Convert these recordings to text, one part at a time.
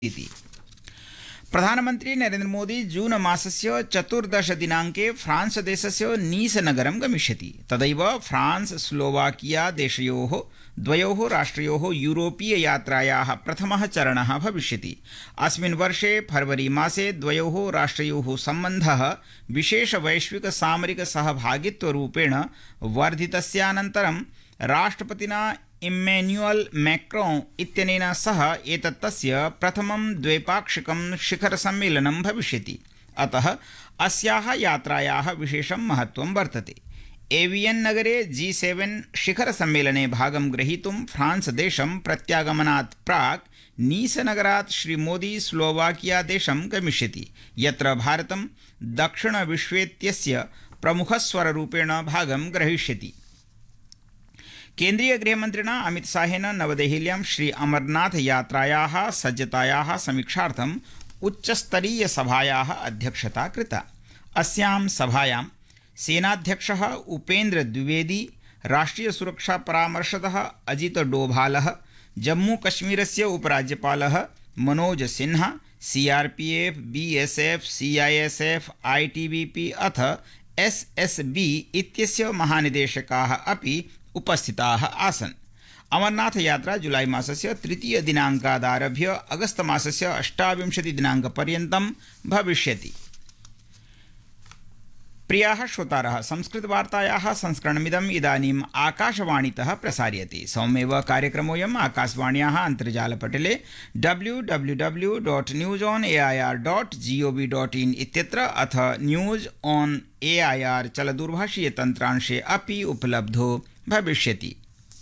इति। प्रधानमन्त्री नरेन्द्र मोदी जून मासस्य 14 दिनाङ्के फ्रांस देशस्य नीस नगरं गमिष्यति। तदैव फ्रांस स्लोवाकिया देशयोः द्वयोः राष्ट्रयोः यूरोपीय यात्रायाः प्रथमः चरणः भविष्यति। अस्मिन् वर्षे फरवरी मासे द्वयोः राष्ट्रयोः सम्बन्धः विशेष वैश्विक सामरिक सहभागित्वरूपेण वर्धितस्यानन्तरं राष्ट्रपतिना इम्मेन्युअल मैक्रोन इत्यनेन सह एतत् तस्य प्रथमं द्वैपाक्षिकं शिखरसम्मेलनं भविष्यति। अतः अस्याः यात्रायाः विशेषं महत्त्वं वर्तते। एवियन् नगरे G7 शिखरसम्मेलने भागं ग्रहीतुं फ्रांस देशं प्रत्यागमनात् प्राक् नीस नगरात् श्रीमोदी स्लोवाकिया देशं गमिष्यति, यत्र भारतं दक्षिणविश्वेत्यस्य प्रमुखस्वररूपेण भागं ग्रहीष्यति। केन्द्रीय गृहमन्त्रिणा अमित शाहेन नवदेहल्यां श्री अमरनाथ यात्रायाः सज्जतायाः समीक्षार्थम् उच्चस्तरीय सभायाः अध्यक्षता कृता। अस्यां सभायां सेनाध्यक्षः उपेन्द्र द्विवेदी, राष्ट्रीय सुरक्षा परामर्शदः अजित डोभालः, जम्मू कश्मीरस्य उपराज्यपालः Manoj Sinha, CRPF, BSF, CISF, ITBP अथ SSB इत्यस्य महानिदेशकाः अपि उपस्थिताः आसन्। अमरनाथ यात्रा जुलाई मासस्य 3 दिनाङ्कादारभ्य अगस्त मासस्य 28 दिनाङ्कपर्यन्तं भविष्यति। प्रियाः श्रोतारः, संस्कृतवार्तायाः संस्करणमिदम् इदानीम् आकाशवाणीतः प्रसार्यते। सौम्येव कार्यक्रमोऽयम् आकाशवाण्याः अन्तर्जालपटले www.newsonair.gov.in इत्यत्र अथ न्यूज़ ऑन AIR चलदूरभाषीयतन्त्रांशे अपि उपलब्धो भविष्यति।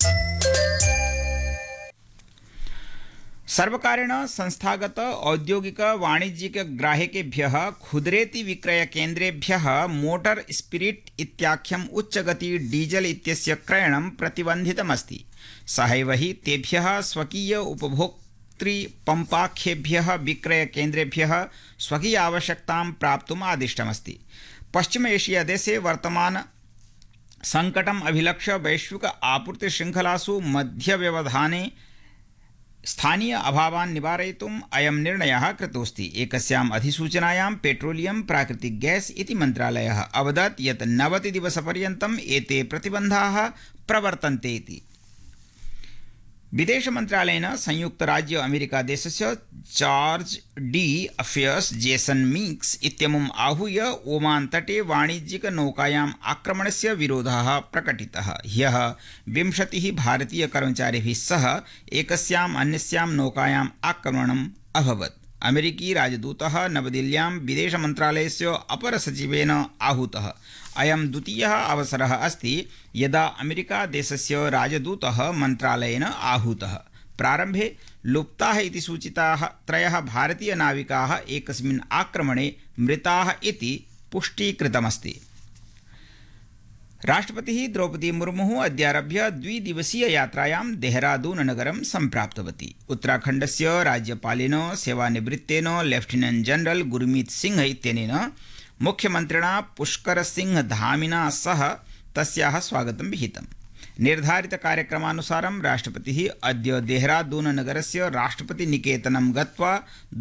सर्वकारेण संस्थागत औद्योगिक वाणिज्यिक ग्राहकेभ्यः खुदरेति विक्रय केन्द्रेभ्यः मोटर स्पिरिट इत्याख्यम् उच्चगति डीजल इत्यस्य क्रयणं प्रतिबन्धितमस्ति। सहैव हि तेभ्यः स्वकीय उपभोक्तृपम्पाख्येभ्यः विक्रय केन्द्रेभ्यः स्वकीय आवश्यकतां प्राप्तुम् आदिष्टमस्ति। पश्चिम एशिया देशे वर्तमान संकटम् अभिलक्ष्य वैश्विक आपूर्ति श्रृङ्खलासु मध्यव्यवधाने स्थानीय अभावान् निवारयितुम् अयं निर्णयः कृतोऽस्ति। एकस्याम् अधिसूचनायां पेट्रोलियम प्राकृतिक गैस इति मन्त्रालयः अवदत् यत् 90 दिवसपर्यन्तम् एते प्रतिबन्धाः प्रवर्तन्ते इति। विदेश मन्त्रालयेन संयुक्त राज्य अमेरिका देशस्य charge D affairs Jason mix इत्यमुम् आहूय ओमान तटे वाणिज्यिक नौकायाम् आक्रमणस्य विरोधः प्रकटितः। ह्यः 20 भारतीय कर्मचारिभिः सह एकस्याम् अन्यस्यां नौकायाम् आक्रमणम् अभवत्। अमेरिकी राजदूतः नवदिल्ल्यां विदेश मन्त्रालयस्य अपर सचिवेन आहूतः। अयं द्वितीयः अवसरः अस्ति यदा अमेरिका देशस्य राजदूतः मन्त्रालयेन आहूतः। प्रारम्भे लुप्ताः इति सूचिताः 3 भारतीय नाविकाः एकस्मिन् आक्रमणे मृताः इति पुष्टीकृतमस्ति। राष्ट्रपतिः द्रौपदी मुर्मुः अद्यारभ्य 2 दिवसीय यात्रायां देहरादून नगरं सम्प्राप्तवती। उत्तराखण्डस्य राज्यपालेन सेवानिवृत्तेन लेफ्टिनेंट जनरल गुरमीत सिंह इत्यनेन मुख्यमन्त्रिणा पुष्कर सिंह धामिना सह तस्याः स्वागतं विहितम्। निर्धारित कार्यक्रमानुसारं राष्ट्रपतिः अद्य देहरादून नगरस्य राष्ट्रपति निकेतनं गत्वा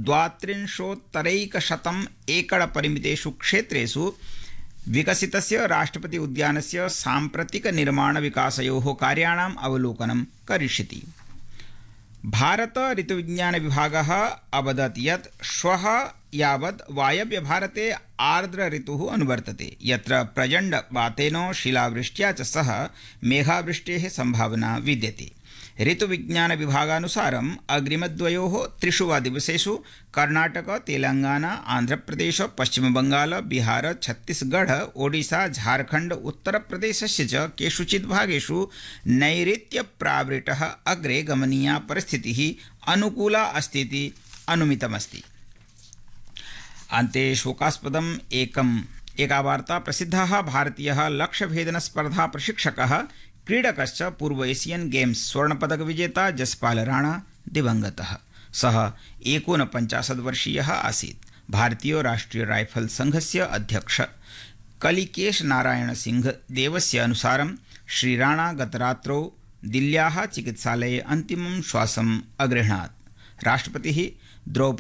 32,100 एकड़ परिमितेषु क्षेत्रेषु विकसितस्य राष्ट्रपति उद्यानस्य साम्प्रतिक निर्माण विकासयोः कार्याणाम् अवलोकनं करिष्यति। भारत ऋतुविज्ञान विभागः अवदत् यत् श्वः यावत् वायव्य भारते आर्द्र ऋतुः अनुवर्तते, यत्र प्रचण्डवातेन शिलावृष्ट्या च सह मेघावृष्टेः संभावना विद्यते। ऋतुविज्ञान विभागानुसारम् अग्रिमद्वयोः 3 दिवसेषु कर्णाटक, तेलंगाना, आन्ध्रप्रदेश, पश्चिमबंगाल, बिहार, छत्तीसगढ़, ओडिशा, झारखंड, उत्तरप्रदेशस्य च केषुचित् भागेषु नैऋत्यप्रावृतः अग्रे गमनीया परिस्थितिः अनुकूला अस्ति इति अनुमितमस्ति। अन्ते शोकास्पदम् एका वार्ता। प्रसिद्धः भारतीयः लक्ष्यभेदन स्पर्धा प्रशिक्षकः क्रीडकश्च पूर्व एशियन गेम्स स्वर्णपदक विजेता जसपाल राणा दिवंगतः। सः 49 वर्षीयः आसीत्। भारतीय राष्ट्रीय राइफल संघस्य अध्यक्ष कलिकेश नारायण सिंह देवस्य अनुसारं श्री राणा गतरात्रौ दिल्ल्याः चिकित्सालये अन्तिमं श्वासम् अगृह्णात्। राष्ट्रपतिः द्रौपदी